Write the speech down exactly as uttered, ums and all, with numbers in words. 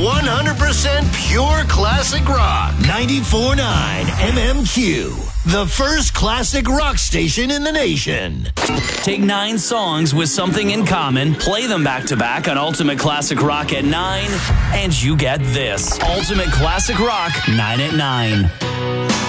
one hundred percent pure classic rock. ninety-four point nine M M Q, the first classic rock station in the nation. Take nine songs with something in common, play them back to back on Ultimate Classic Rock at nine, and you get this. Ultimate Classic Rock, nine at nine.